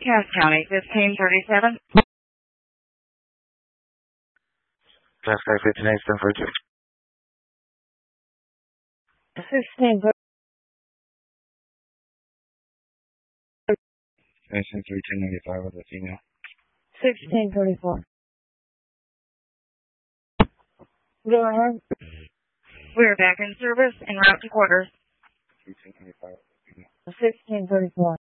Cass County, 1537. Cass County, 1587 for 16. 3295 with a female. 1634. Go ahead. We're back in service en route to quarters. 1895 with a female. 1634.